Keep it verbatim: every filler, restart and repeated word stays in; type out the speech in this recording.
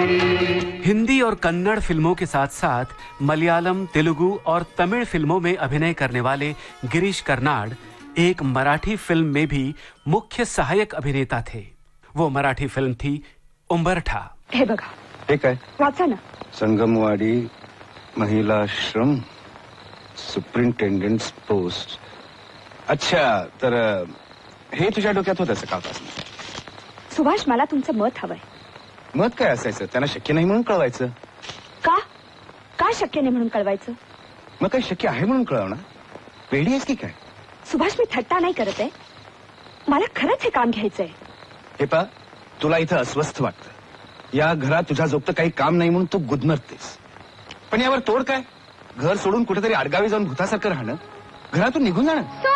हिंदी और कन्नड़ फिल्मों के साथ साथ मलयालम, तेलुगु और तमिल फिल्मों में अभिनय करने वाले गिरीश कर्नाड एक मराठी फिल्म में भी मुख्य सहायक अभिनेता थे। वो मराठी फिल्म थी उंबरठा। हे बघा, ठीक आहे, वाचा ना। Sangamwadi महिलाश्रम superintendents post. अच्छा, तर हे तुझ्या डोक्यात होतं सकाळपासून? सुभाष, मला तुमचं मत हवंय। मत काय असायचं? त्यांना शक्य नाही म्हणून कळवायचं। का का शक्य नाही म्हणून कळवायचं? मग काही शक्य आहे म्हणून कळवणार? वेडी आहेस की काय? सुभाष, मी थट्टा नाही करत आहे, मला खरंच हे काम घ्यायचंय। हे पा, तुला इथं अस्वस्थ वाटतं, या घरात तुझ्या जोगतं काही काम नाही म्हणून तू गुदमरतेस, पण यावर तोड काय? घर सोडून कुठेतरी आडगावी जाऊन भूतासारखं राहणं, घरातून निघून जाणं।